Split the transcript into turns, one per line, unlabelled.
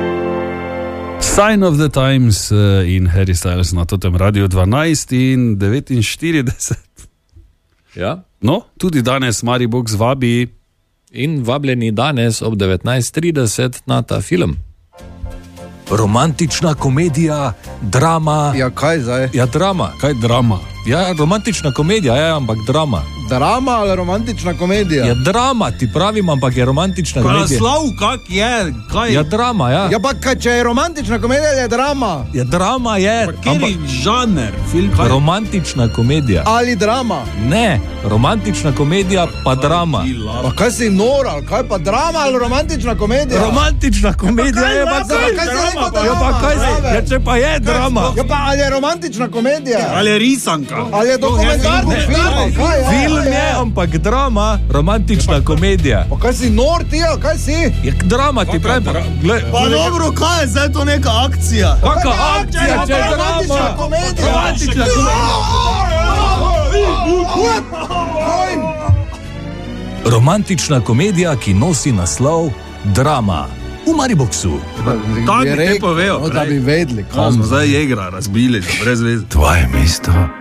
Sign of the Times in Harry Styles na totem Radio 12 in 49.
Ja.
No, tudi danes Maribor zvabi.
In vabljeni danes ob 19:30 na ta film.
Romantična komedija, drama.
Ja, kaj zdaj?
Ja, drama.
Kaj drama?
Ja, romantična komedija, ja, ampak drama.
Drama ali romantična komedija?
Ja, drama, ti pravim, ampak je romantična komedija.
Naslov, kak je? Kaj?
Ja, drama, ja.
Ja, pa če je romantična komedija, je drama.
Ja, drama je.
Kjeri žanr? Film, kaj?
Romantična komedija.
Ali drama?
Ne, romantična komedija pa drama.
Pa kaj si nor, ali kaj pa drama ali romantična komedija?
Romantična komedija je pa
kaj?
Ja, pa kaj si? Ja, če pa je drama.
Ja, pa ali je romantična komedija?
Ali je risanka?
Ali je dokumentarni film? Kaj je?
Film je, ampak drama, romantična komedija.
Pa kaj si nor ti, ali kaj si?
Je drama, ti pravim.
Pa dobro, kaj je zdaj to neka akcija?
Kakva akcija, če je drama?
Romantična komedija.
Romantična Romantična komedija, ki nosi naslov Drama. V Mariboxu.
Tako bi te povedal.
Da bi vedeli.
Smo zdaj igra razbili, brez veze.
Tvoje mesto